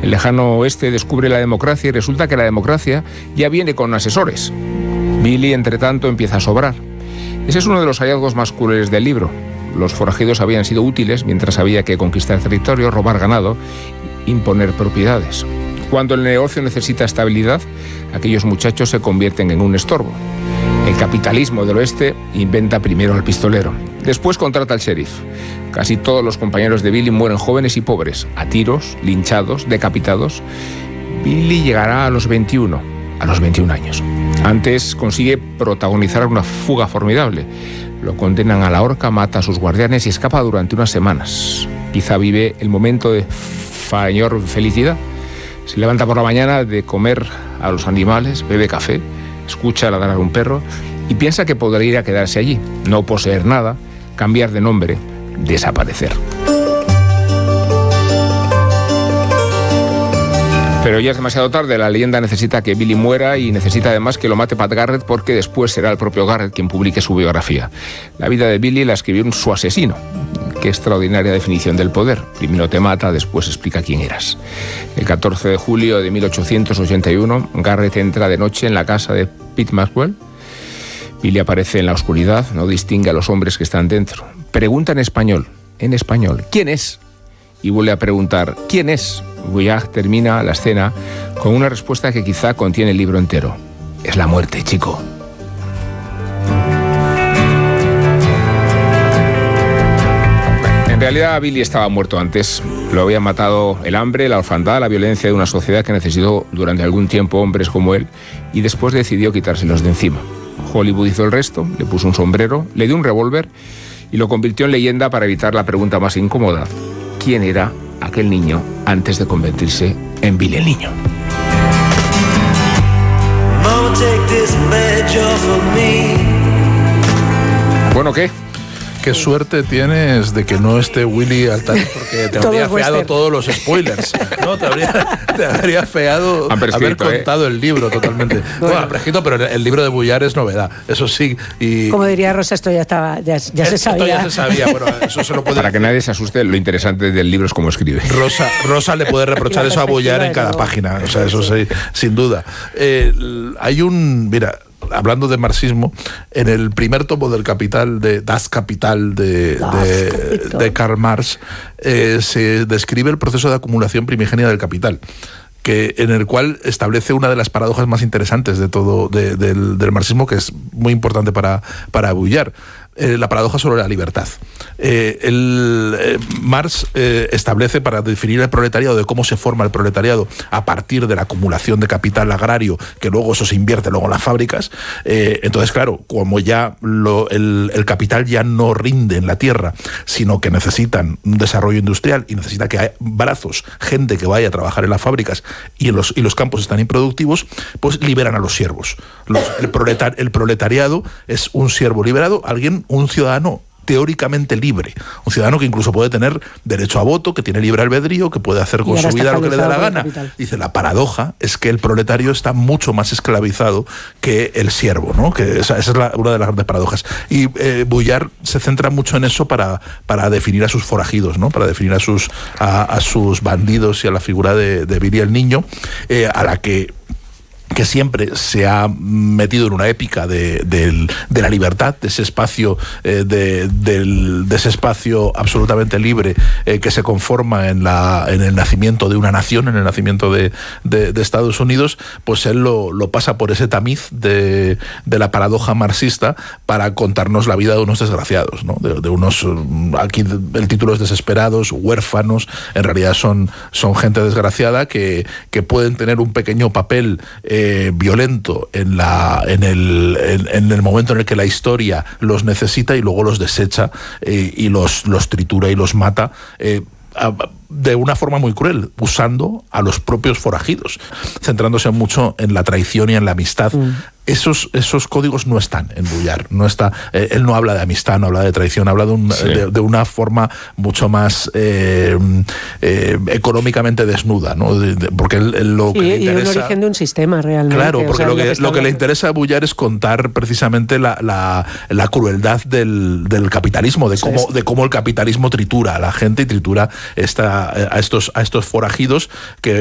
El lejano oeste descubre la democracia y resulta que la democracia ya viene con asesores. Billy, entre tanto, empieza a sobrar. Ese es uno de los hallazgos más crueles del libro. Los forajidos habían sido útiles mientras había que conquistar territorio, robar ganado, imponer propiedades. Cuando el negocio necesita estabilidad, aquellos muchachos se convierten en un estorbo. El capitalismo del oeste inventa primero al pistolero. Después contrata al sheriff. Casi todos los compañeros de Billy mueren jóvenes y pobres, a tiros, linchados, decapitados. Billy llegará a los 21 años. Antes consigue protagonizar una fuga formidable. Lo condenan a la horca, mata a sus guardianes y escapa durante unas semanas. Quizá vive el momento de mayor felicidad. Se levanta por la mañana de comer a los animales, bebe café, escucha ladrar a un perro y piensa que podría ir a quedarse allí, no poseer nada, cambiar de nombre, desaparecer. Pero ya es demasiado tarde, la leyenda necesita que Billy muera y necesita además que lo mate Pat Garrett porque después será el propio Garrett quien publique su biografía. La vida de Billy la escribió su asesino. Qué extraordinaria definición del poder. Primero te mata, después explica quién eras. El 14 de julio de 1881, Garrett entra de noche en la casa de Pete Maxwell. Billy aparece en la oscuridad, no distingue a los hombres que están dentro. Pregunta en español, ¿quién es? Y vuelve a preguntar, ¿quién es? Bouillard termina la escena con una respuesta que quizá contiene el libro entero. Es la muerte, chico. En realidad Billy estaba muerto antes. Lo había matado el hambre, la orfandad, la violencia de una sociedad que necesitó durante algún tiempo hombres como él y después decidió quitárselos de encima. Hollywood hizo el resto, le puso un sombrero, le dio un revólver y lo convirtió en leyenda para evitar la pregunta más incómoda. ¿Quién era aquel niño antes de convertirse en Billy el Niño? Bueno, ¿qué? Qué suerte tienes de que no esté Willy Altari, porque te habría feado todos los spoilers. No, te habría feado haber contado el libro totalmente. Bueno, prescrito, pero el libro de Bouillard es novedad, eso sí. Y como diría Rosa, esto ya estaba, ya se sabía. Esto ya se sabía, bueno, eso se lo puede. Para que nadie se asuste, lo interesante del libro es cómo escribe. Rosa le puede reprochar eso a Bouillard en cada página, o sea, eso sí, sin duda. Mira, hablando de marxismo, en el primer tomo del Capital, de Das Kapital de Karl Marx, se describe el proceso de acumulación primigenia del capital, en el cual establece una de las paradojas más interesantes de todo del marxismo, que es muy importante para Bouillard. La paradoja sobre la libertad. Marx establece, para definir el proletariado, de cómo se forma el proletariado a partir de la acumulación de capital agrario, que luego eso se invierte luego en las fábricas. Entonces, claro, como ya el capital ya no rinde en la tierra, sino que necesitan un desarrollo industrial y necesita que haya brazos, gente que vaya a trabajar en las fábricas y los campos están improductivos, pues liberan a los siervos. El proletariado es un siervo liberado, un ciudadano teóricamente libre, un ciudadano que incluso puede tener derecho a voto, que tiene libre albedrío, que puede hacer con su vida lo que le da la gana. Dice, la paradoja es que el proletario está mucho más esclavizado que el siervo, ¿no? Que esa es una de las grandes paradojas. Y Bouillard se centra mucho en eso para definir a sus forajidos, ¿no? Para definir a sus bandidos y a la figura de Billy el Niño, a la que siempre se ha metido en una épica de la libertad, de ese espacio de ese espacio absolutamente libre que se conforma en el nacimiento de una nación, en el nacimiento de Estados Unidos. Pues él lo pasa por ese tamiz de la paradoja marxista para contarnos la vida de unos desgraciados, ¿no? De unos, aquí el título es desesperados, huérfanos, en realidad son gente desgraciada que pueden tener un pequeño papel violento en el momento en el que la historia los necesita y luego los desecha y los tritura y los mata de una forma muy cruel, usando a los propios forajidos, centrándose mucho en la traición y en la amistad. Esos códigos no están en Bouillard, no está. Él no habla de amistad, no habla de traición, habla de una forma mucho más económicamente desnuda, ¿no? Porque lo que le interesa, y un origen de un sistema realmente. Claro, porque lo que le interesa a Bouillard es contar precisamente la crueldad del capitalismo, de cómo el capitalismo tritura a la gente y tritura a estos forajidos que